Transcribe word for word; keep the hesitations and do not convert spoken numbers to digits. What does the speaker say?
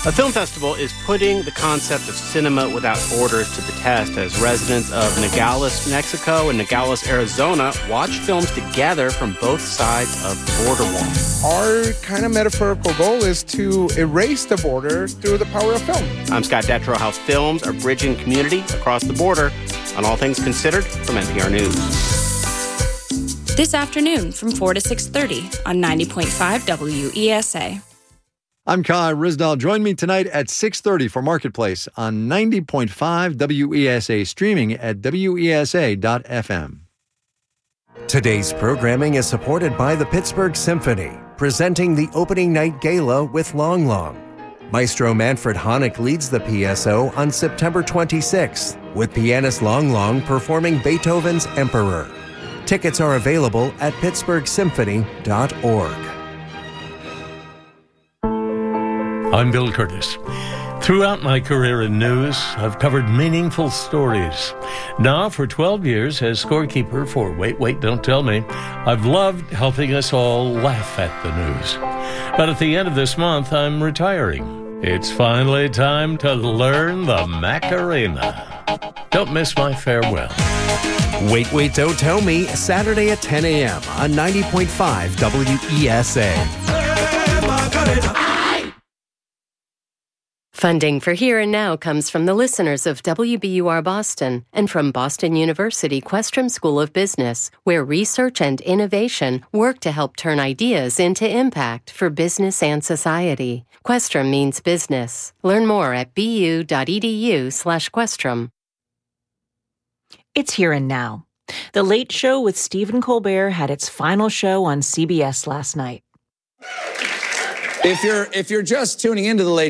A film festival is putting the concept of cinema without borders to the test as residents of Nogales, Mexico and Nogales, Arizona watch films together from both sides of the border wall. Our kind of metaphorical goal is to erase the border through the power of film. I'm Scott Detrow. How films are bridging community across the border on All Things Considered from N P R News. This afternoon from four to six thirty on ninety point five W E S A. I'm Kai Risdal. Join me tonight at six thirty for Marketplace on ninety point five W E S A, streaming at W E S A dot F M. Today's programming is supported by the Pittsburgh Symphony, presenting the opening night gala with Long Long. Maestro Manfred Honeck leads the P S O on September twenty-sixth, with pianist Long Long performing Beethoven's Emperor. Tickets are available at pittsburgh symphony dot org. I'm Bill Curtis. Throughout my career in news, I've covered meaningful stories. Now, for twelve years as scorekeeper for Wait, Wait, Don't Tell Me, I've loved helping us all laugh at the news. But at the end of this month, I'm retiring. It's finally time to learn the Macarena. Don't miss my farewell. Wait, Wait, Don't Tell Me, Saturday at ten a.m. on ninety point five W E S A. Funding for Here and Now comes from the listeners of W B U R Boston and from Boston University Questrom School of Business, where research and innovation work to help turn ideas into impact for business and society. Questrom means business. Learn more at bu.edu slash Questrom. It's Here and Now. The Late Show with Stephen Colbert had its final show on C B S last night. If you're if you're just tuning into The Late